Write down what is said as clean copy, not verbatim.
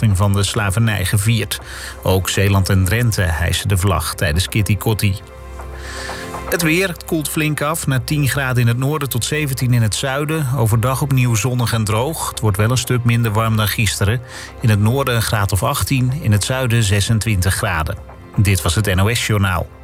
afschaffing van de slavernij gevierd. Ook Zeeland en Drenthe hijsen de vlag tijdens Kitty Kotti. Het weer, het koelt flink af, naar 10 graden in het noorden tot 17 in het zuiden. Overdag opnieuw zonnig en droog. Het wordt wel een stuk minder warm dan gisteren. In het noorden een graad of 18, in het zuiden 26 graden. Dit was het NOS Journaal.